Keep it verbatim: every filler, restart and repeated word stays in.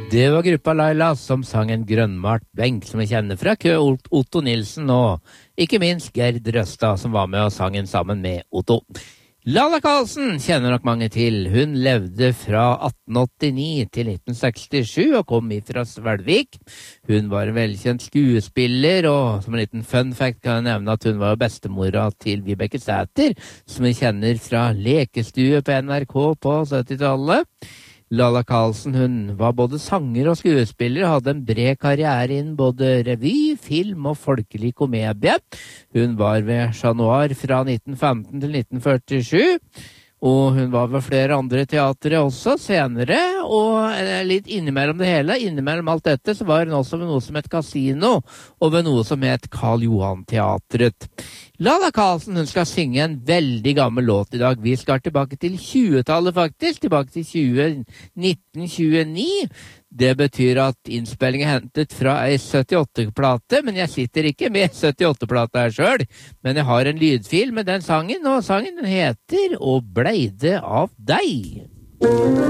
Det var gruppa Laila som sang en grønnmalt benk som vi kjenner fra kø Otto Nilsen og ikke minst Gerd Røstad som var med og sang en sammen med Otto. Laila Karlsen kjenner nok mange til. Hun levde fra atten åttini til nitten sekstisju og kom fra Svelvik. Hun var en velkjent skuespiller, og som en liten fun fact kan jeg nevne at hun var bestemora til Vibeke Sæther, som vi kjenner fra Lekestue på N R K på syttitallet. Laila Karlsen, hun var både sanger og skuespiller, hadde en bred karriere innen både revy, film og folkelig komedie. Hun var ved Chat Noir fra nitten femten til nitten førtisju, og hun var ved flere andre teatre også senere, og litt innimellom det hele, innimellom alt dette, så var hun også ved noe som het Casino, og ved noe som het Karl Johan Teatret. Laila Karlsen, hun skal synge en veldig gammel låt i dag. Vi skal tilbake til tjuetallet faktisk, tilbake til nitten tjueni. Det betyr at innspillingen er hentet fra ei syttiåtte-plate, men jeg sitter ikke med syttiåtte-plata her selv. Men jeg har en lydfil med den sangen, og sangen heter «Og blei det av deg».